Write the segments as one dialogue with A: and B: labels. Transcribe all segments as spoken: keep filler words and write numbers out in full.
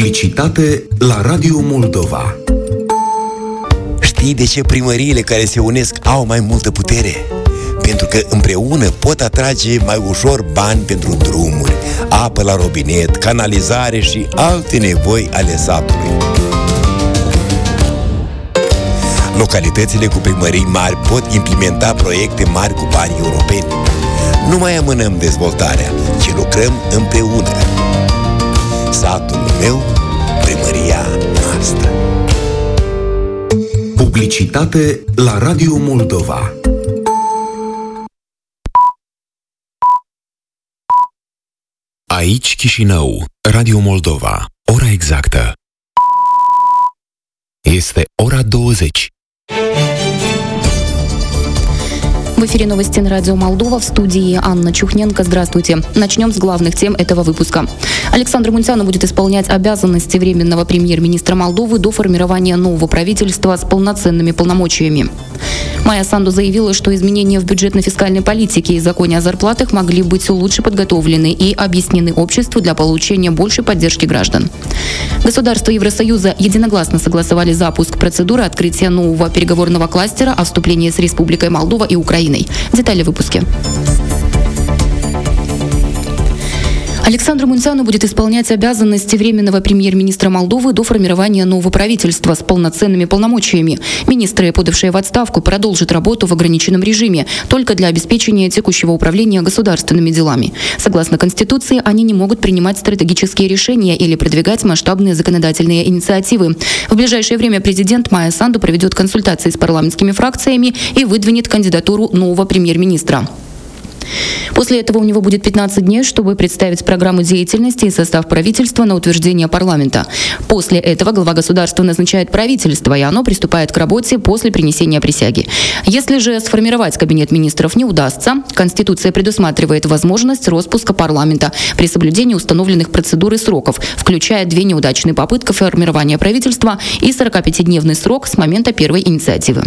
A: Publicitate la Radio Moldova.
B: Știi de ce primăriile care se unesc au mai multă putere? Pentru că împreună pot atrage mai ușor bani pentru drumuri, apă la robinet, canalizare și alte nevoi ale satului. Localitățile cu primării mari pot implementa proiecte mari cu bani europeni. Nu mai amânăm dezvoltarea, ci lucrăm împreună. Satul meu, primăria noastră.
A: Publicitate la Radio Moldova. Aici Chișinău, Radio Moldova. Ora exactă este ora douăzeci.
C: В эфире новости на Радио Молдова, в студии Анна Чухненко. Здравствуйте. Начнем с главных тем этого выпуска. Александр Мунтяну будет исполнять обязанности временного премьер-министра Молдовы до формирования нового правительства с полноценными полномочиями. Майя Санду заявила, что изменения в бюджетно-фискальной политике и законе о зарплатах могли быть лучше подготовлены и объяснены обществу для получения большей поддержки граждан. Государства Евросоюза единогласно согласовали запуск процедуры открытия нового переговорного кластера о вступлении с Республикой Молдова и Украиной. Детали в выпуске. Александру Мунтяну будет исполнять обязанности временного премьер-министра Молдовы до формирования нового правительства с полноценными полномочиями. Министры, подавшие в отставку, продолжат работу в ограниченном режиме, только для обеспечения текущего управления государственными делами. Согласно Конституции, они не могут принимать стратегические решения или продвигать масштабные законодательные инициативы. В ближайшее время президент Майя Санду проведет консультации с парламентскими фракциями и выдвинет кандидатуру нового премьер-министра. После этого у него будет пятнадцать дней, чтобы представить программу деятельности и состав правительства на утверждение парламента. После этого глава государства назначает правительство, и оно приступает к работе после принесения присяги. Если же сформировать кабинет министров не удастся, Конституция предусматривает возможность распуска парламента при соблюдении установленных процедур и сроков, включая две неудачные попытки формирования правительства и сорокапятидневный срок с момента первой инициативы.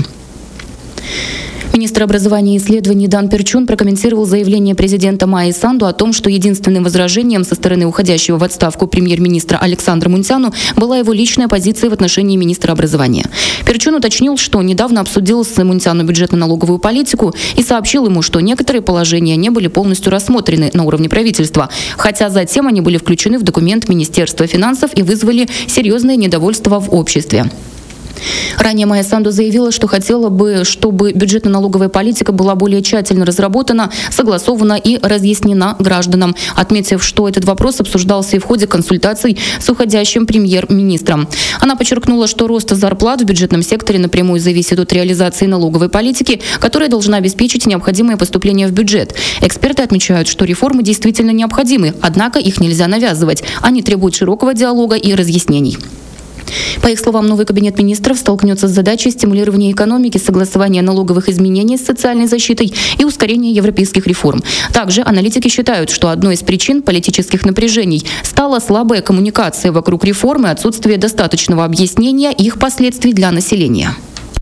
C: Министр образования и исследований Дан Перчун прокомментировал заявление президента Майи Санду о том, что единственным возражением со стороны уходящего в отставку премьер-министра Александра Мунтяну была его личная позиция в отношении министра образования. Перчун уточнил, что недавно обсудил с Мунтяну бюджетно-налоговую политику и сообщил ему, что некоторые положения не были полностью рассмотрены на уровне правительства, хотя затем они были включены в документ Министерства финансов и вызвали серьезное недовольство в обществе. Ранее Майя Санду заявила, что хотела бы, чтобы бюджетно-налоговая политика была более тщательно разработана, согласована и разъяснена гражданам, отметив, что этот вопрос обсуждался и в ходе консультаций с уходящим премьер-министром. Она подчеркнула, что рост зарплат в бюджетном секторе напрямую зависит от реализации налоговой политики, которая должна обеспечить необходимые поступления в бюджет. Эксперты отмечают, что реформы действительно необходимы, однако их нельзя навязывать. Они требуют широкого диалога и разъяснений. По их словам, новый кабинет министров столкнется с задачей стимулирования экономики, согласования налоговых изменений с социальной защитой и ускорения европейских реформ. Также аналитики считают, что одной из причин политических напряжений стала слабая коммуникация вокруг реформ и отсутствие достаточного объяснения их последствий для населения.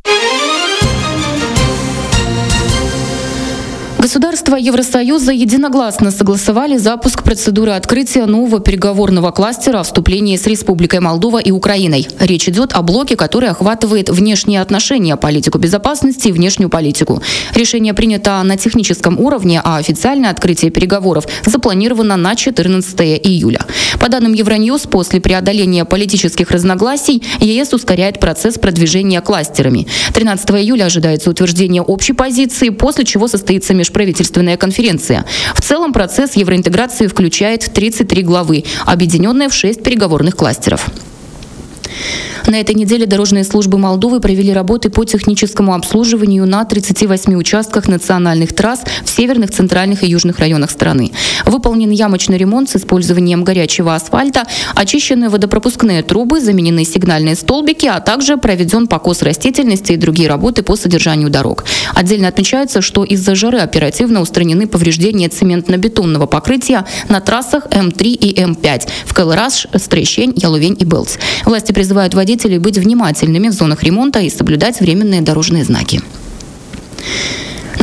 C: Государства Евросоюза единогласно согласовали запуск процедуры открытия нового переговорного кластера о вступлении с Республикой Молдова и Украиной. Речь идет о блоке, который охватывает внешние отношения, политику безопасности и внешнюю политику. Решение принято на техническом уровне, а официальное открытие переговоров запланировано на четырнадцатое июля. По данным Евроньюз, после преодоления политических разногласий ЕС ускоряет процесс продвижения кластерами. тринадцатого июля ожидается утверждение общей позиции, после чего состоится межправительственная конференция. В целом процесс евроинтеграции включает тридцать три главы, объединенные в шесть переговорных кластеров. На этой неделе дорожные службы Молдовы провели работы по техническому обслуживанию на тридцати восьми участках национальных трасс в северных, центральных и южных районах страны. Выполнен ямочный ремонт с использованием горячего асфальта, очищены водопропускные трубы, заменены сигнальные столбики, а также проведен покос растительности и другие работы по содержанию дорог. Отдельно отмечается, что из-за жары оперативно устранены повреждения цементно-бетонного покрытия на трассах эм три и эм пять в Калыраш, Стрещень, Ялувень и Белц. Власти призывают водителей быть внимательными в зонах ремонта и соблюдать временные дорожные знаки.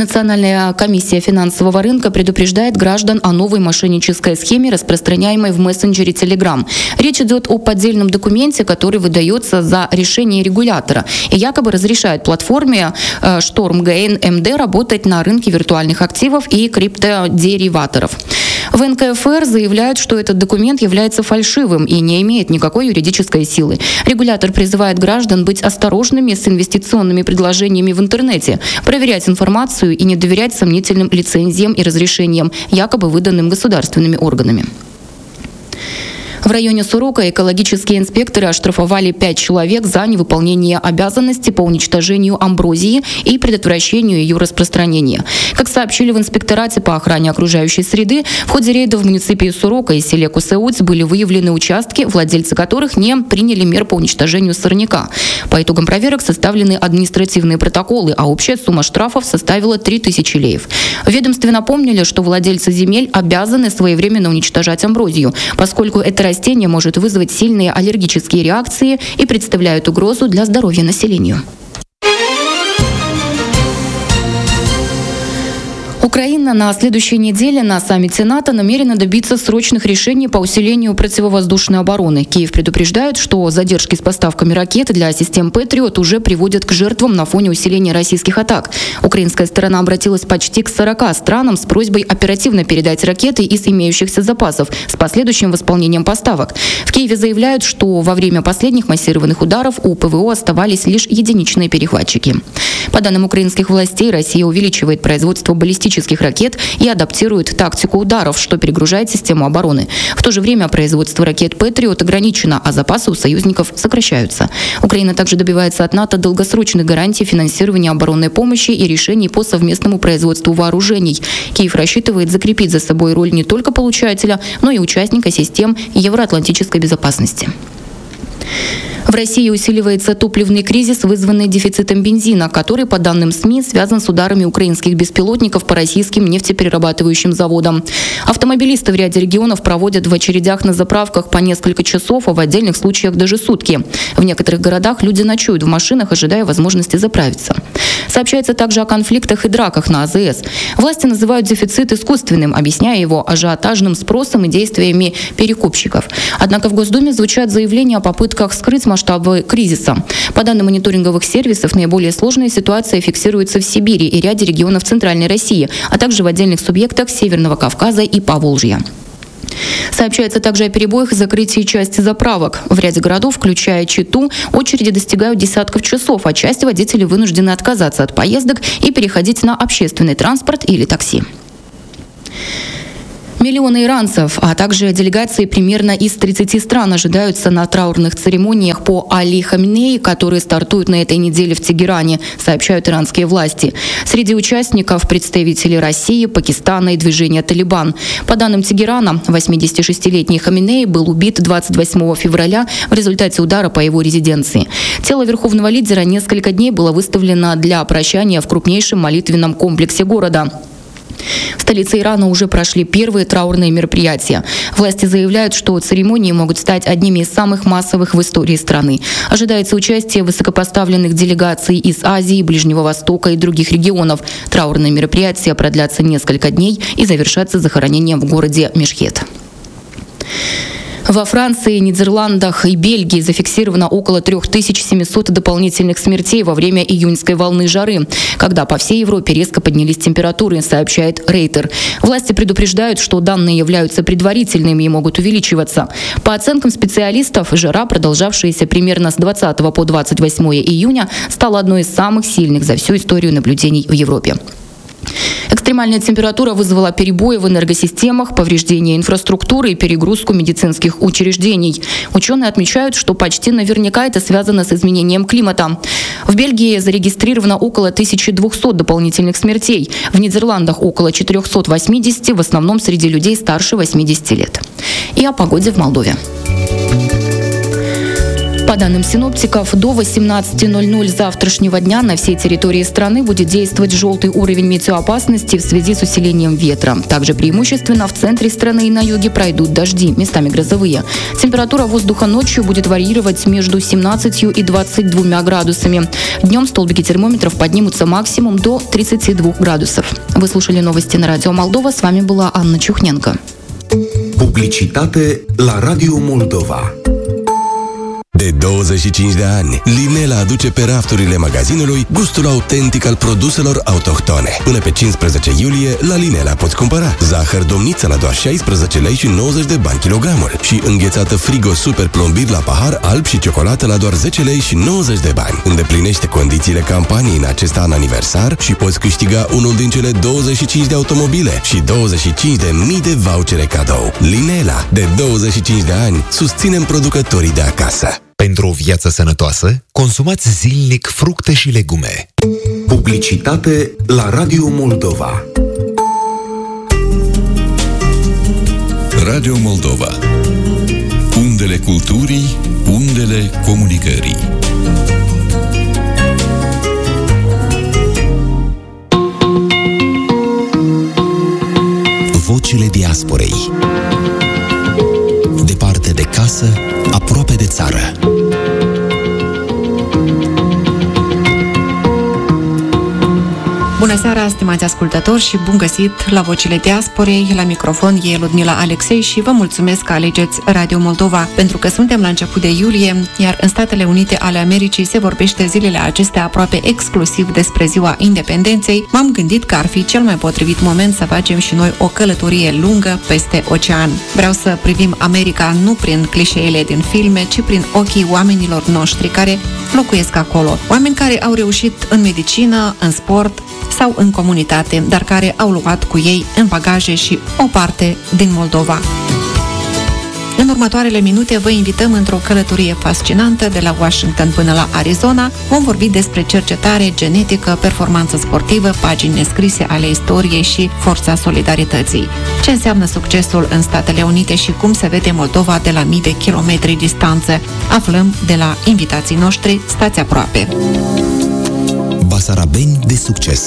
C: Национальная комиссия финансового рынка предупреждает граждан о новой мошеннической схеме, распространяемой в мессенджере Telegram. Речь идет о поддельном документе, который выдается за решение регулятора и якобы разрешает платформе StormGain эм дэ работать на рынке виртуальных активов и криптодериваторов. В эн ка эф эр заявляют, что этот документ является фальшивым и не имеет никакой юридической силы. Регулятор призывает граждан быть осторожными с инвестиционными предложениями в интернете, проверять информацию и не доверять сомнительным лицензиям и разрешениям, якобы выданным государственными органами. В районе Сурока экологические инспекторы оштрафовали пять человек за невыполнение обязанностей по уничтожению амброзии и предотвращению ее распространения. Как сообщили в инспекторате по охране окружающей среды, в ходе рейда в муниципии Сурока и селе Кусеуц были выявлены участки, владельцы которых не приняли мер по уничтожению сорняка. По итогам проверок составлены административные протоколы, а общая сумма штрафов составила три тысячи леев. В ведомстве напомнили, что владельцы земель обязаны своевременно уничтожать амброзию, поскольку это растение может вызвать сильные аллергические реакции и представляет угрозу для здоровья населению. Украина на следующей неделе на саммите НАТО намерена добиться срочных решений по усилению противовоздушной обороны. Киев предупреждает, что задержки с поставками ракет для систем «Патриот» уже приводят к жертвам на фоне усиления российских атак. Украинская сторона обратилась почти к сорока странам с просьбой оперативно передать ракеты из имеющихся запасов с последующим восполнением поставок. В Киеве заявляют, что во время последних массированных ударов у ПВО оставались лишь единичные перехватчики. По данным украинских властей, Россия увеличивает производство баллистических ракет и адаптирует тактику ударов, что перегружает систему обороны. В то же время производство ракет «Патриот» ограничено, а запасы у союзников сокращаются. Украина также добивается от НАТО долгосрочных гарантий финансирования оборонной помощи и решений по совместному производству вооружений. Киев рассчитывает закрепить за собой роль не только получателя, но и участника систем евроатлантической безопасности. В России усиливается топливный кризис, вызванный дефицитом бензина, который, по данным СМИ, связан с ударами украинских беспилотников по российским нефтеперерабатывающим заводам. Автомобилисты в ряде регионов проводят в очередях на заправках по несколько часов, а в отдельных случаях даже сутки. В некоторых городах люди ночуют в машинах, ожидая возможности заправиться. Сообщается также о конфликтах и драках на а зэ эс. Власти называют дефицит искусственным, объясняя его ажиотажным спросом и действиями перекупщиков. Однако в Госдуме звучат заявления о попытках скрыть масштабы кризиса. По данным мониторинговых сервисов, наиболее сложная ситуация фиксируется в Сибири и ряде регионов Центральной России, а также в отдельных субъектах Северного Кавказа и Поволжья. Сообщается также о перебоях и закрытии части заправок. В ряде городов, включая Читу, очереди достигают десятков часов, а часть водителей вынуждены отказаться от поездок и переходить на общественный транспорт или такси. Миллионы иранцев, а также делегации примерно из тридцати стран ожидаются на траурных церемониях по Али Хаминеи, которые стартуют на этой неделе в Тегеране, сообщают иранские власти. Среди участников представители России, Пакистана и движения «Талибан». По данным Тегерана, восьмидесятишестилетний Хаминеи был убит двадцать восьмого февраля в результате удара по его резиденции. Тело верховного лидера несколько дней было выставлено для прощания в крупнейшем молитвенном комплексе города. В столице Ирана уже прошли первые траурные мероприятия. Власти заявляют, что церемонии могут стать одними из самых массовых в истории страны. Ожидается участие высокопоставленных делегаций из Азии, Ближнего Востока и других регионов. Траурные мероприятия продлятся несколько дней и завершатся захоронением в городе Мешхед. Во Франции, Нидерландах и Бельгии зафиксировано около три тысячи семьсот дополнительных смертей во время июньской волны жары, когда по всей Европе резко поднялись температуры, сообщает Рейтер. Власти предупреждают, что данные являются предварительными и могут увеличиваться. По оценкам специалистов, жара, продолжавшаяся примерно с двадцатого по двадцать восьмое июня, стала одной из самых сильных за всю историю наблюдений в Европе. Экстремальная температура вызвала перебои в энергосистемах, повреждение инфраструктуры и перегрузку медицинских учреждений. Ученые отмечают, что почти наверняка это связано с изменением климата. В Бельгии зарегистрировано около тысячи двухсот дополнительных смертей. В Нидерландах около четырехсот восьмидесяти, в основном среди людей старше восьмидесяти лет. И о погоде в Молдове. По данным синоптиков, до восемнадцати ноль-ноль завтрашнего дня на всей территории страны будет действовать желтый уровень метеоопасности в связи с усилением ветра. Также преимущественно в центре страны и на юге пройдут дожди, местами грозовые. Температура воздуха ночью будет варьировать между семнадцатью и двадцатью двумя градусами. Днем столбики термометров поднимутся максимум до тридцати двух градусов. Вы слушали новости на Радио Молдова. С вами была Анна Чухненко.
A: Publicitate la Radio Moldova.
D: De douăzeci și cinci de ani, Linela aduce pe rafturile magazinului gustul autentic al produselor autohtone. Până pe cincisprezece iulie, la Linela poți cumpăra zahăr domniță la doar șaisprezece lei și nouăzeci de bani kilogramul și înghețată Frigo Super Plombir la pahar alb și ciocolată la doar zece lei și nouăzeci de bani. Îndeplinește condițiile campaniei în acest an aniversar și poți câștiga unul din cele douăzeci și cinci de automobile și douăzeci și cinci de mii de vouchere cadou. Linela, de douăzeci și cinci de ani, susținem producătorii de acasă.
A: Pentru o viață sănătoasă, consumați zilnic fructe și legume. Publicitate la Radio Moldova.
E: Radio Moldova. Undele culturii, undele comunicării.
A: Vocile diasporei. Departe de casă, aproape de țară.
F: Bună seara, stimați ascultători, și bun găsit la Vocile Diasporei. La microfon e Ludmila Alexei și vă mulțumesc că alegeți Radio Moldova, pentru că suntem la început de iulie, iar în Statele Unite ale Americii se vorbește zilele acestea aproape exclusiv despre Ziua Independenței. M-am gândit că ar fi cel mai potrivit moment să facem și noi o călătorie lungă peste ocean. Vreau să privim America nu prin clișeele din filme, ci prin ochii oamenilor noștri care locuiesc acolo. Oameni care au reușit în medicină, în sport sau în comunitate, dar care au luat cu ei în bagaje și o parte din Moldova. În următoarele minute vă invităm într-o călătorie fascinantă de la Washington până la Arizona. Vom vorbi despre cercetare genetică, performanță sportivă, pagini nescrise ale istoriei și forța solidarității. Ce înseamnă succesul în Statele Unite și cum se vede Moldova de la mii de kilometri distanță? Aflăm de la invitații noștri. Stați aproape!
A: Basarabeni de succes.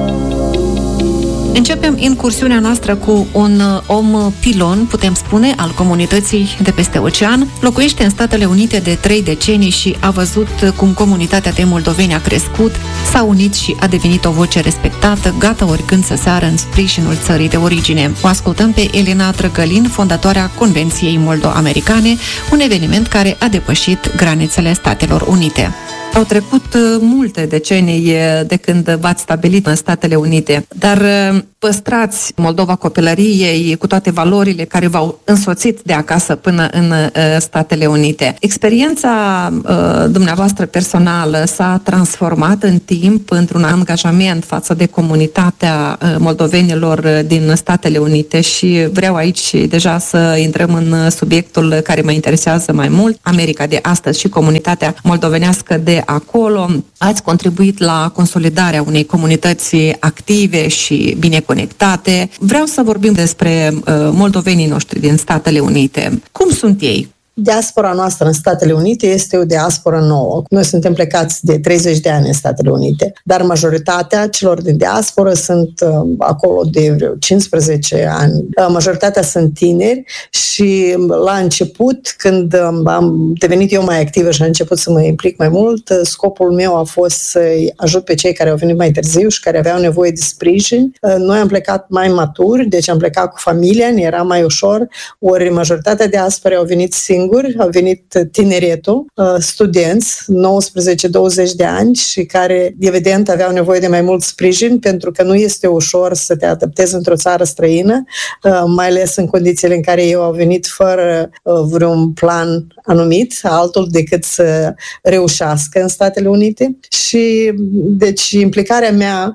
F: Începem incursiunea noastră cu un om pilon, putem spune, al comunității de peste ocean. Locuiește în Statele Unite de trei decenii și a văzut cum comunitatea de moldoveni a crescut, s-a unit și a devenit o voce respectată, gata oricând să sară în sprijinul țării de origine. O ascultăm pe Elena Drăgălin, fondatoarea Convenției Moldo-Americane, un eveniment care a depășit granițele Statelor Unite. Au trecut multe decenii de când v-ați stabilit în Statele Unite, dar păstrați Moldova copilăriei cu toate valorile care v-au însoțit de acasă până în Statele Unite. Experiența dumneavoastră personală s-a transformat în timp într-un angajament față de comunitatea moldovenilor din Statele Unite și vreau aici deja să intrăm în subiectul care mă interesează mai mult, America de astăzi și comunitatea moldovenească de acolo. Ați contribuit la consolidarea unei comunități active și bine conectate. Vreau să vorbim despre uh, moldovenii noștri din Statele Unite. Cum sunt ei?
G: Diaspora noastră în Statele Unite este o diasporă nouă. Noi suntem plecați de treizeci de ani în Statele Unite, dar majoritatea celor din diasporă sunt uh, acolo de vreo cincisprezece ani. Uh, majoritatea sunt tineri și la început, când uh, am devenit eu mai activă și am început să mă implic mai mult, uh, scopul meu a fost să-i ajut pe cei care au venit mai târziu și care aveau nevoie de sprijin. Uh, noi am plecat mai maturi, deci am plecat cu familia, ne era mai ușor, ori majoritatea diasporei au venit singuri. Au venit tineretul, studenți, nouăsprezece douăzeci de ani și care, evident, aveau nevoie de mai mult sprijin pentru că nu este ușor să te adaptezi într-o țară străină, mai ales în condițiile în care eu au venit fără vreun plan anumit, altul decât să reușească în Statele Unite. Și, deci, implicarea mea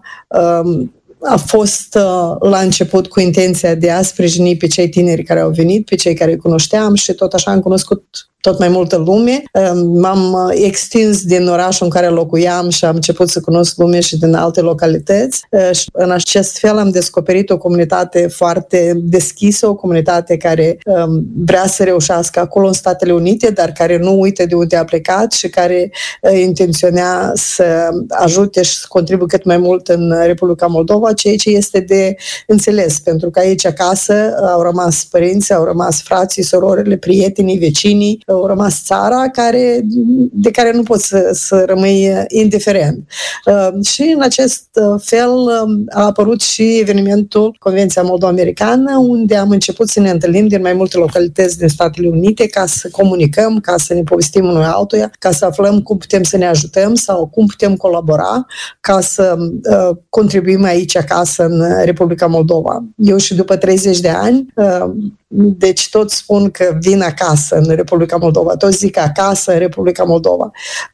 G: a fost uh, la început cu intenția de a sprijini pe cei tineri care au venit, pe cei care îi cunoșteam și tot așa am cunoscut tot mai multă lume. M-am extins din orașul în care locuiam și am început să cunosc lume și din alte localități. Și în acest fel am descoperit o comunitate foarte deschisă, o comunitate care vrea să reușească acolo în Statele Unite, dar care nu uită de unde a plecat și care intenționa să ajute și să contribuie cât mai mult în Republica Moldova, ceea ce este de înțeles, pentru că aici acasă au rămas părinții, au rămas frații, surorile, prietenii, vecinii, au rămas țara care, de care nu poți să, să rămâi indiferent. Uh, și în acest fel uh, a apărut și evenimentul Convenția Moldo-Americană, unde am început să ne întâlnim din mai multe localități din Statele Unite ca să comunicăm, ca să ne povestim unul altuia, ca să aflăm cum putem să ne ajutăm sau cum putem colabora ca să uh, contribuim aici acasă în Republica Moldova. Eu și după treizeci de ani, uh, deci toți spun că vin acasă în Republica Moldova, toți zic acasă în Republica Moldova.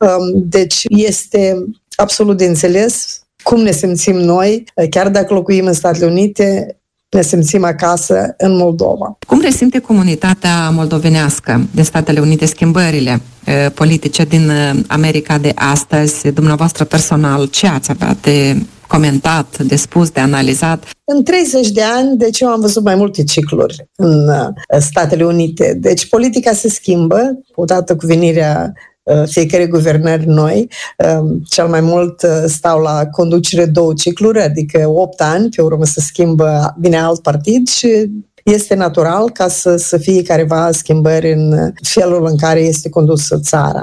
G: Deci este absolut de înțeles cum ne simțim noi, chiar dacă locuim în Statele Unite, ne simțim acasă în Moldova.
F: Cum resimte comunitatea moldovenească din Statele Unite schimbările politice din America de astăzi? Dumneavoastră personal, ce ați avea de comentat, de spus, de analizat?
G: În treizeci de ani, deci eu am văzut mai multe cicluri în Statele Unite. Deci politica se schimbă, odată cu venirea fiecare guvernări noi. Cel mai mult stau la conducere două cicluri, adică opt ani, pe urmă se schimbă, vine alt partid și este natural ca să, să fie careva schimbări în felul în care este condusă țara.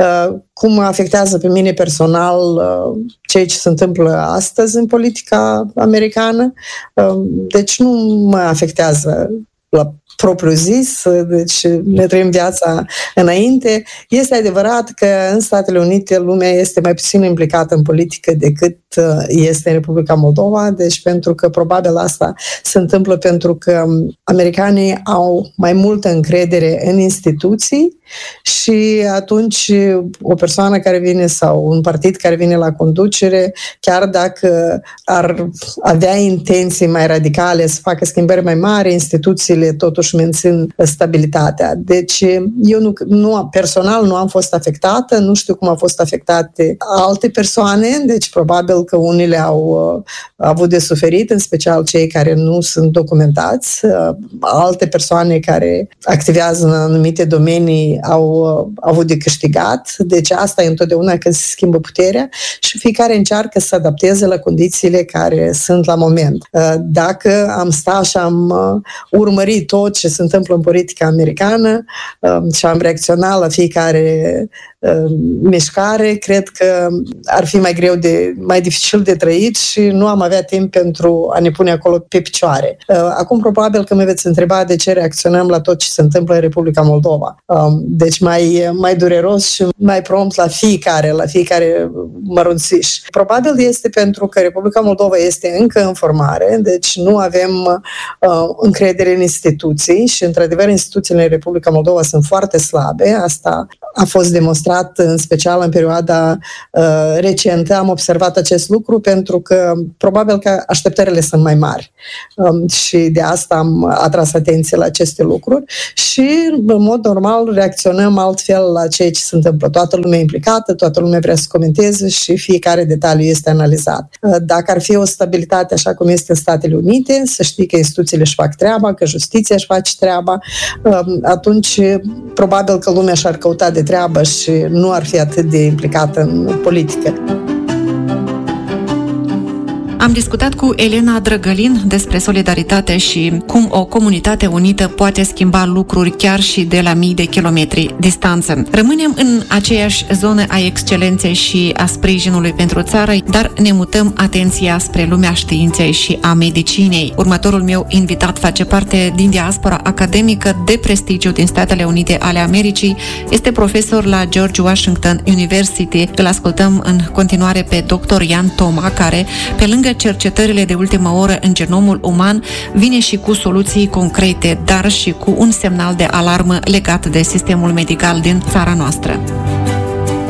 G: Cum afectează pe mine personal ceea ce se întâmplă astăzi în politica americană? Deci nu mă afectează la propriu zis, deci ne trăim viața înainte. Este adevărat că în Statele Unite lumea este mai puțin implicată în politică decât este în Republica Moldova, deci pentru că probabil asta se întâmplă pentru că americanii au mai multă încredere în instituții și atunci o persoană care vine sau un partid care vine la conducere, chiar dacă ar avea intenții mai radicale să facă schimbări mai mari, instituțiile totuși mențin stabilitatea. Deci eu nu, nu, personal nu am fost afectată, nu știu cum au fost afectate alte persoane, deci probabil că unele au uh, avut de suferit, în special cei care nu sunt documentați. Uh, alte persoane care activează în anumite domenii au uh, avut de câștigat. Deci asta e întotdeauna când se schimbă puterea și fiecare încearcă să se adapteze la condițiile care sunt la moment. Uh, dacă am stat și am uh, urmărit tot ce se întâmplă în politica americană uh, și am reacționat la fiecare uh, mișcare, cred că ar fi mai greu de, mai dificil de trăit și nu am avea timp pentru a ne pune acolo pe picioare. Acum probabil că mă veți întreba de ce reacționăm la tot ce se întâmplă în Republica Moldova. Deci mai, mai dureros și mai prompt la fiecare, la fiecare mărunțiș. Probabil este pentru că Republica Moldova este încă în formare, deci nu avem încredere în instituții și, într-adevăr, instituțiile în Republica Moldova sunt foarte slabe. Asta a fost demonstrat în special în perioada uh, recentă. Am observat acest lucru pentru că probabil că așteptările sunt mai mari um, și de asta am atras atenție la aceste lucruri și în mod normal reacționăm altfel la ceea ce se întâmplă. Toată lumea implicată, toată lumea vrea să comenteze și fiecare detaliu este analizat. Uh, dacă ar fi o stabilitate așa cum este în Statele Unite, să știi că instituțiile își fac treaba, că justiția își face treaba, uh, atunci probabil că lumea și-ar căuta de treabă și nu ar fi atât de implicată în politică.
F: Am discutat cu Elena Drăgălin despre solidaritate și cum o comunitate unită poate schimba lucruri chiar și de la mii de kilometri distanță. Rămânem în aceeași zonă a excelenței și a sprijinului pentru țară, dar ne mutăm atenția spre lumea științei și a medicinei. Următorul meu invitat face parte din diaspora academică de prestigiu din Statele Unite ale Americii. Este profesor la George Washington University. Îl ascultăm în continuare pe doctor Ian Toma, care, pe lângă cercetările de ultimă oră în genomul uman, vine și cu soluții concrete, dar și cu un semnal de alarmă legat de sistemul medical din țara noastră.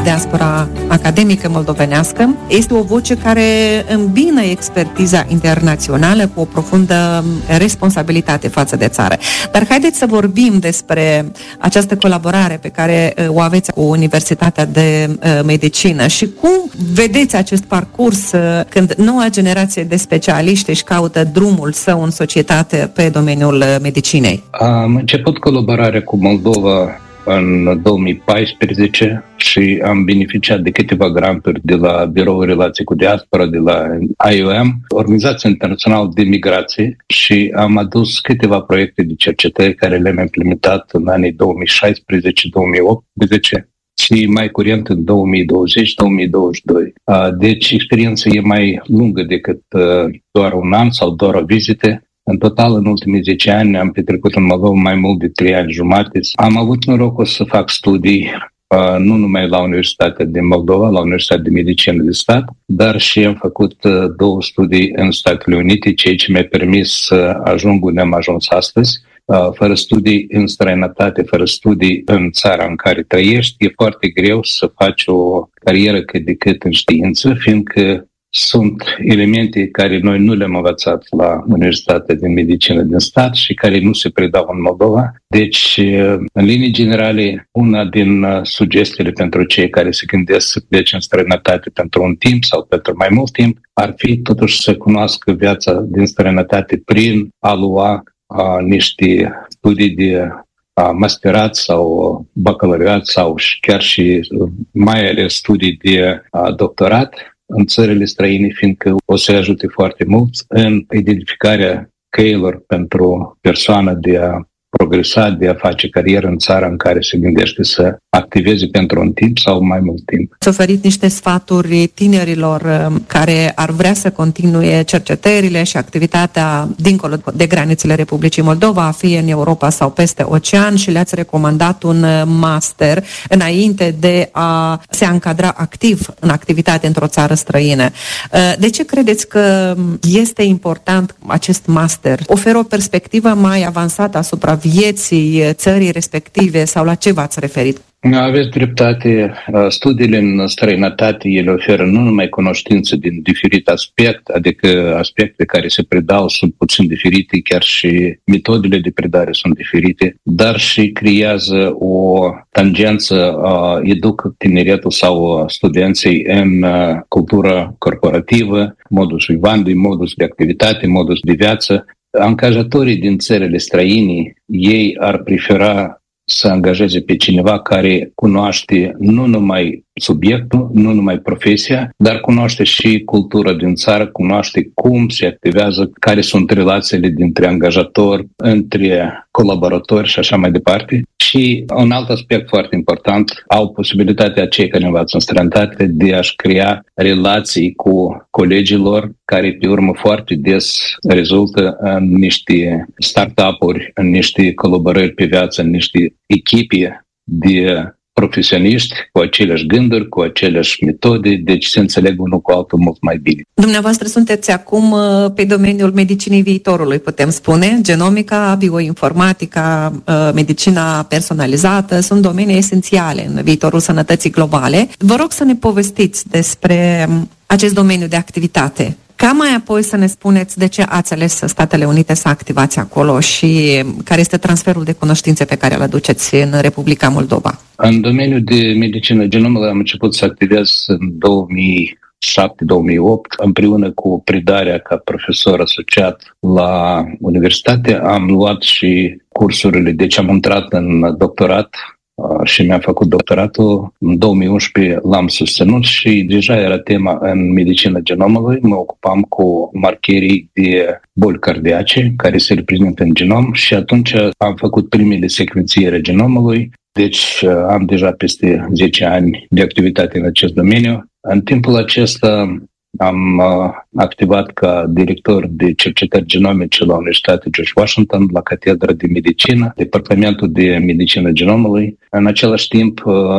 F: diaspora academică moldovenească. Este o voce care îmbină expertiza internațională cu o profundă responsabilitate față de țară. Dar haideți să vorbim despre această colaborare pe care o aveți cu Universitatea de Medicină și cum vedeți acest parcurs când noua generație de specialiști își caută drumul său în societate pe domeniul medicinei.
H: Am început colaborarea cu Moldova în două mii paisprezece și am beneficiat de câteva granturi de la Biroul Relații cu Diaspora, de la I O M, Organizația Internațională de Migrație, și am adus câteva proiecte de cercetări care le-am implementat în anii două mii șaisprezece două mii optsprezece și mai curent în două mii douăzeci două mii douăzeci și doi. Deci experiența e mai lungă decât doar un an sau doar o vizită. În total, în ultimii zece ani, am petrecut în Moldova mai mult de trei ani jumate. Am avut norocul să fac studii, nu numai la Universitatea din Moldova, la Universitatea de Medicină de Stat, dar și am făcut două studii în Statele Unite, ceea ce mi-a permis să ajung unde am ajuns astăzi. Fără studii în străinătate, fără studii în țara în care trăiești, e foarte greu să faci o carieră cât de cât în știință, fiindcă sunt elemente care noi nu le-am învățat la Universitatea de Medicină din Stat și care nu se predau în Moldova. Deci, în linii generale, una din sugestiile pentru cei care se gândesc să plece în străinătate pentru un timp sau pentru mai mult timp ar fi totuși să cunoască viața din străinătate prin a lua a, niște studii de a, masterat sau bacalaureat sau chiar și mai ales studii de a, doctorat în țările străine, fiindcă o să ajute foarte mult în identificarea căilor pentru persoana de a progresa, de a face carieră în țara în care se gândește să activeze pentru un timp sau mai mult timp.
F: Ați oferit niște sfaturi tinerilor care ar vrea să continue cercetările și activitatea dincolo de granițele Republicii Moldova, fie în Europa sau peste ocean, și le-ați recomandat un master înainte de a se încadra activ în activitate într-o țară străină. De ce credeți că este important acest master? Oferă o perspectivă mai avansată asupra vieții țării respective sau la ce v-ați referit?
H: Aveți dreptate. Studiile în străinătate, ele oferă nu numai cunoștință din diferite aspecte, adică aspecte care se predau sunt puțin diferite, chiar și metodele de predare sunt diferite, dar și creează o tangență, educă tineretul sau studenții în cultura corporativă, modus vivendi, modus de activitate, modus de viață. Angajatorii din țările străine, ei ar prefera să angajeze pe cineva care cunoaște nu numai subiectul, nu numai profesia, dar cunoaște și cultura din țară, cunoaște cum se activează, care sunt relațiile dintre angajatori, între colaboratori și așa mai departe. Și un alt aspect foarte important, au posibilitatea cei care învață în străinătate de a-și crea relații cu colegilor, care pe urmă foarte des rezultă în niște startup-uri, în niște colaborări pe viață, în niște echipe de profesioniști cu aceleași gânduri, cu aceleași metode, deci se înțeleg unul cu altul mult mai bine.
F: Dumneavoastră sunteți acum pe domeniul medicinii viitorului, putem spune. Genomica, bioinformatica, medicina personalizată sunt domenii esențiale în viitorul sănătății globale. Vă rog să ne povestiți despre acest domeniu de activitate. Ca mai apoi să ne spuneți de ce ați ales Statele Unite să activați acolo și care este transferul de cunoștințe pe care îl aduceți în Republica Moldova.
H: În domeniul de medicină genomă am început să activez în două mii șapte două mii opt, împreună cu predarea ca profesor asociat la universitate. Am luat și cursurile, deci am intrat în doctorat și mi-am făcut doctoratul. În două mii unsprezece l-am susținut și deja era tema în medicină genomului. Mă ocupam cu marcherii de boli cardiace care se reprezintă în genom și atunci am făcut primele secvențiere genomului. Deci am deja peste zece ani de activitate în acest domeniu. În timpul acesta am uh, activat ca director de cercetări genomice la Universitatea George Washington, la Catedra de Medicină, Departamentul de Medicină Genomului. În același timp uh,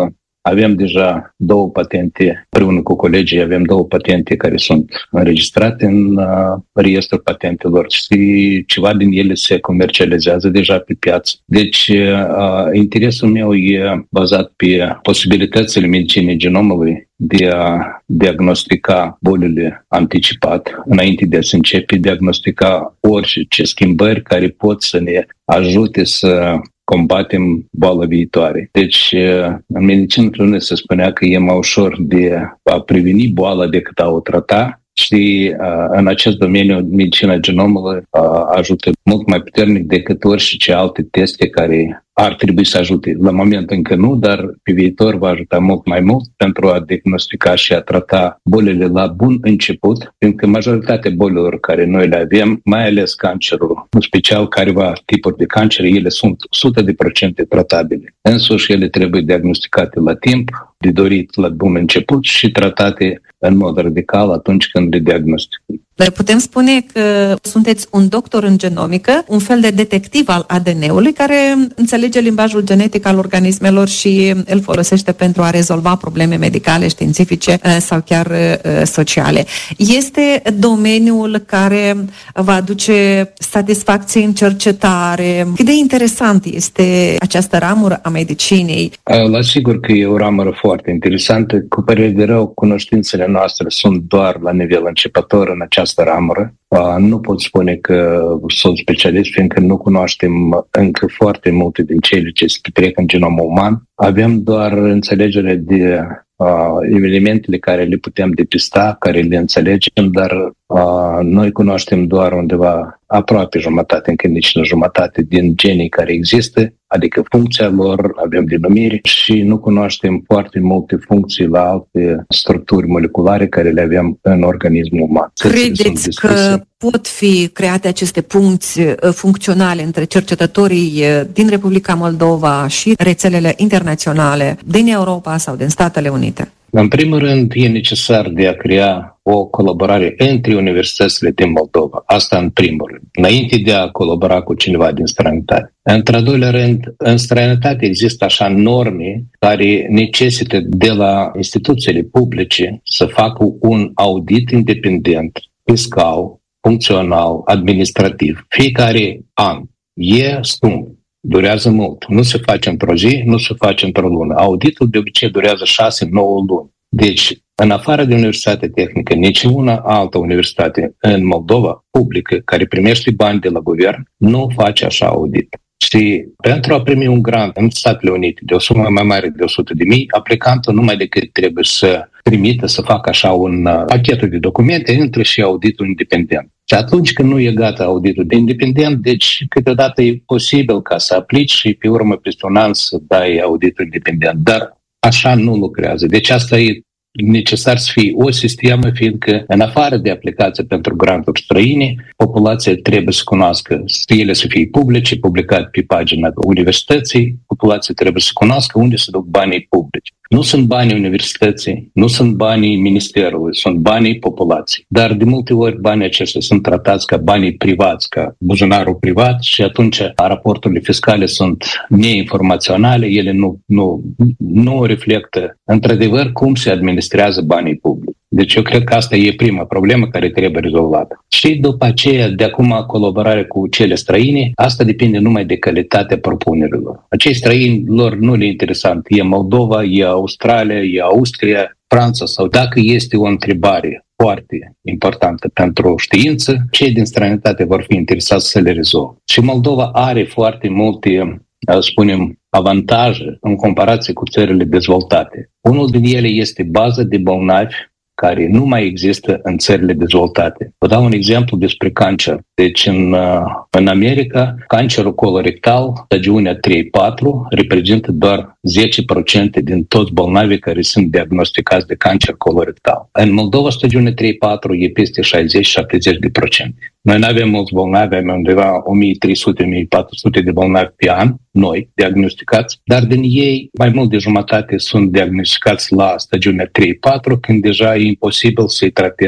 H: Avem deja două patente, împreună cu colegii avem două patente care sunt înregistrate în uh, registrul patentelor și ceva din ele se comercializează deja pe piață. Deci uh, interesul meu e bazat pe posibilitățile medicinei genomului de a diagnostica bolile anticipat, înainte de a se începe diagnostica orice schimbări care pot să ne ajute să combatem boala viitoare. Deci, în medicină prună se spunea că e mai ușor de a preveni boala decât a o trata și în acest domeniu medicina genomului ajută mult mai puternic decât orice alte teste care ar trebui să ajute. La moment încă nu, dar pe viitor va ajuta mult mai mult pentru a diagnostica și a trata bolile la bun început, pentru că majoritatea bolilor care noi le avem, mai ales cancerul, în special careva tipuri de cancer, ele sunt o sută la sută tratabile. Însuși, ele trebuie diagnosticate la timp, de dorit la bun început și tratate în mod radical atunci când le diagnosticăm.
F: Dar putem spune că sunteți un doctor în genomică, un fel de detectiv al A D N-ului care înțelege limbajul genetic al organismelor și îl folosește pentru a rezolva probleme medicale, științifice sau chiar sociale. Este domeniul care va aduce satisfacție în cercetare. Cât de interesant este această ramură a medicinei?
H: La sigur că e o ramură foarte interesantă. Cu părere de rău, cunoștințele noastre sunt doar la nivel începător în această ramură. Nu pot spune că sunt specialist, fiindcă nu cunoaștem încă foarte multe din cele ce se petrec în genomul uman. Avem doar înțelegere de uh, elementele care le putem depista, care le înțelegem, dar uh, noi cunoaștem doar undeva aproape jumătate, încă nici nu jumătate din genii care există, adică funcția lor, avem denumiri și nu cunoaștem foarte multe funcții la alte structuri moleculare care le avem în organismul uman.
F: Credeți că pot fi create aceste puncți funcționale între cercetătorii din Republica Moldova și rețelele internaționale din Europa sau din Statele Unite?
H: În primul rând, e necesar de a crea o colaborare între universitățile din Moldova. Asta în primul rând, înainte de a colabora cu cineva din străinătate. Într-al doilea rând, în străinătate există așa norme care necesită de la instituțiile publice să facă un audit independent, fiscal, funcțional, administrativ, fiecare an. E scump, durează mult. Nu se face într-o zi, nu se face într-o lună. Auditul de obicei durează șase nouă luni. Deci, în afară de Universitatea Tehnică, niciuna altă universitate în Moldova, publică, care primește bani de la guvern, nu face așa audit. Și pentru a primi un grant în Statele Unite de o sumă mai mare de o sută de mii, aplicantul numai decât trebuie să trimită, să facă așa un pachet de documente, intră și auditul independent. Și atunci când nu e gata auditul de independent, deci câteodată e posibil ca să aplici și pe urmă peste un an să dai auditul independent. Dar așa nu lucrează. Deci asta e necesar să fie o sistemă, fiindcă în afară de aplicație pentru granturi străine, populația trebuie să cunoască, ele să fie publice, publicate pe pagina universității, populația trebuie să cunoască unde se duc banii publici. Nu sunt banii universității, nu sunt banii ministerului, sunt banii populației. Dar de multe ori banii aceștia sunt tratați ca banii privați, ca buzunarul privat și atunci raporturile fiscale sunt neinformaționale, ele nu, nu, nu reflectă într-adevăr cum se administrează banii publici. Deci eu cred că asta e prima problemă care trebuie rezolvată. Și după aceea, de acum, colaborarea cu cele străine, asta depinde numai de calitatea propunerilor. Acei străini, lor nu le interesant. E Moldova, e Australia, e Austria, Franța sau dacă este o întrebare foarte importantă pentru știință, cei din străinătate vor fi interesați să le rezolve. Și Moldova are foarte multe, spunem, avantaje în comparație cu țările dezvoltate. Unul din ele este baza de bolnavi care nu mai există în țările dezvoltate. Vă dau un exemplu despre cancer. Deci în, în America, cancerul colorectal, stagiunea trei patru, reprezintă doar zece la sută din toți bolnavii care sunt diagnosticați de cancer colorectal. În Moldova, stagiunea trei patru e peste șaizeci la șaptezeci de procente. Noi nu avem mulți bolnavi, avem undeva o mie trei sute - o mie patru sute de bolnavi pe an, noi, diagnosticați, dar din ei mai mult de jumătate sunt diagnosticați la stagiunea trei patru, când deja e imposibil să-i tratezi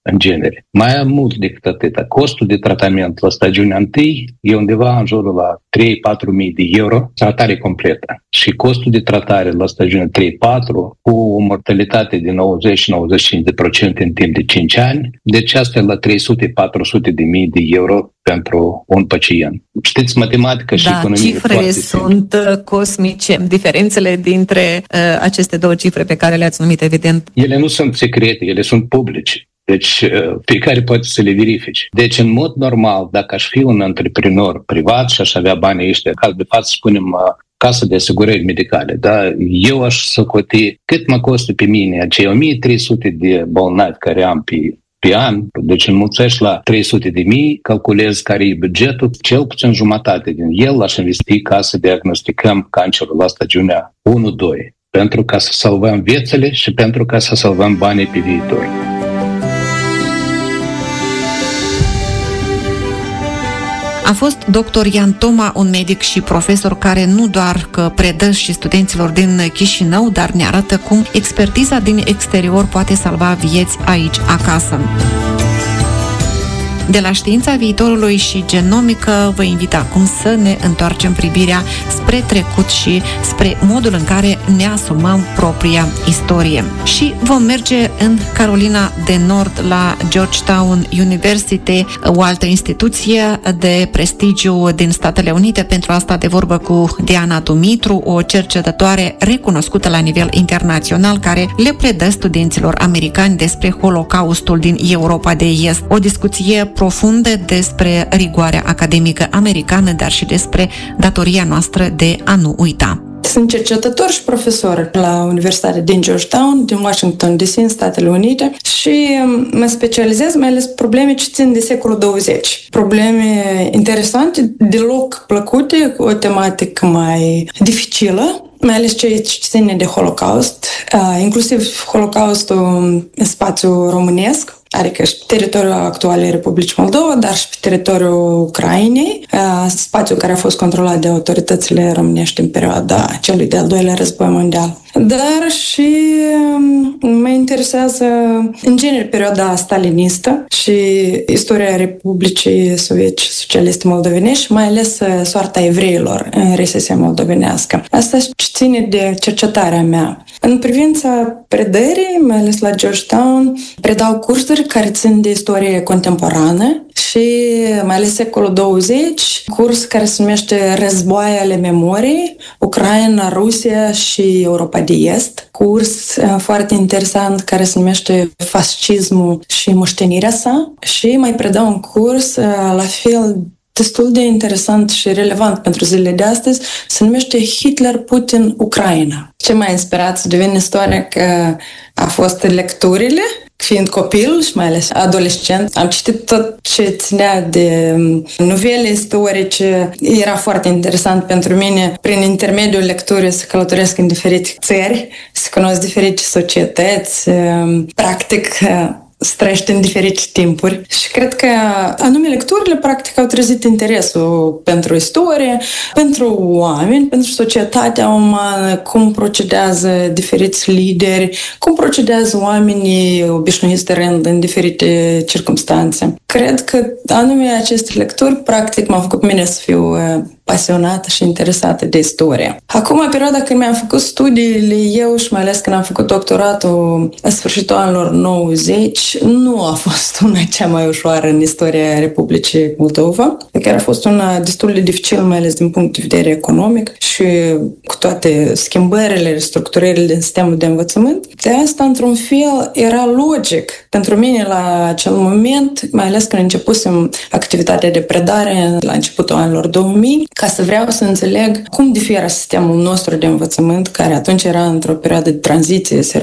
H: în genere. Mai mult decât atât, costul de tratament la stagiunea întâi e undeva în jurul la trei-patru mii de euro, tratare completă. Și costul de tratare la stagiunea trei patru, cu o mortalitate de nouăzeci nouăzeci și cinci la sută în timp de cinci ani, deci asta e la trei sute-patru sute de mii de euro pentru un pacient. Știți, matematică și
F: da,
H: economie
F: cifrele sunt simplu. Cosmice. Diferențele dintre uh, aceste două cifre pe care le-ați numit, evident.
H: Ele nu sunt secrete, ele sunt publice. Deci fiecare poate să le verifice. Deci, în mod normal, dacă aș fi un antreprenor privat și aș avea banii ăștia, ca de fapt spunem casă de asigurări medicale, da? Eu aș socoti cât mă costă pe mine acei o mie trei sute de bolnavi care am pe pe an, deci înmulțești la trei sute de mii, calculez care e bugetul, cel puțin jumătate din el aș investi ca să diagnosticăm cancerul la stagiunea unu doi, pentru ca să salvăm viețile și pentru ca să salvăm banii pe viitor.
F: A fost doctor Ian Toma, un medic și profesor care nu doar că predă și studenților din Chișinău, dar ne arată cum expertiza din exterior poate salva vieți aici, acasă. De la Știința Viitorului și Genomică vă invit acum să ne întoarcem privirea spre trecut și spre modul în care ne asumăm propria istorie. Și vom merge în Carolina de Nord, la Georgetown University, o altă instituție de prestigiu din Statele Unite. Pentru asta de vorbă cu Diana Dumitru, o cercetătoare recunoscută la nivel internațional, care le predă studenților americani despre Holocaustul din Europa de Est. O discuție profundă despre rigoarea academică americană, dar și despre datoria noastră de a nu uita.
I: Sunt cercetător și profesor la Universitatea din Georgetown, din Washington D C, în Statele Unite, și mă specializez mai ales probleme ce țin de secolul douăzeci. Probleme interesante, deloc plăcute, cu o tematică mai dificilă, mai ales ce ține de Holocaust, inclusiv Holocaustul în spațiul românesc, adică și teritoriul actualei Republicii Moldova, dar și pe teritoriul Ucrainei, spațiul care a fost controlat de autoritățile românești în perioada celui de-al doilea război mondial. Dar și mă interesează în genere perioada stalinistă și istoria Republicii Sovietice Socialiste Moldovenești, mai ales soarta evreilor în R S S moldovenească. Asta ține de cercetarea mea. În privința predării, mai ales la Georgetown, predau cursuri care țin de istorie contemporană și mai ales secolul douăzeci, curs care se numește Războaie ale memoriei, Ucraina, Rusia și Europa de Est. Curs foarte interesant care se numește Fascismul și moștenirea sa, și mai predau un curs la fel destul de interesant și relevant pentru zilele de astăzi, se numește Hitler, Putin, Ucraina. Ce m-a inspirat să devin istoric a fost lecturile. Fiind copil și mai ales adolescent, am citit tot ce ținea de novele istorice. Era foarte interesant pentru mine, prin intermediul lecturii, să călătoresc în diferite țări, să cunosc diferite societăți, practic străiește în diferite timpuri. Și cred că anume lecturile practic au trezit interesul pentru istorie, pentru oameni, pentru societatea umană, cum procedează diferiți lideri, cum procedează oamenii obișnuiți de rând în diferite circumstanțe. Cred că anume aceste lecturi practic m-au făcut mine să fiu pasionată și interesată de istorie. Acum, perioada când mi-am făcut studiile eu și mai ales când am făcut doctoratul în sfârșitul anilor nouăzeci, nu a fost una cea mai ușoară în istoria Republicii Moldova. Chiar a fost una destul de dificil, mai ales din punct de vedere economic și cu toate schimbările, restructurările din sistemul de învățământ. De asta, într-un fel, era logic pentru mine la acel moment, mai ales când începusem activitatea de predare la începutul anilor două mii, ca să vreau să înțeleg cum diferă sistemul nostru de învățământ, care atunci era într-o perioadă de tranziție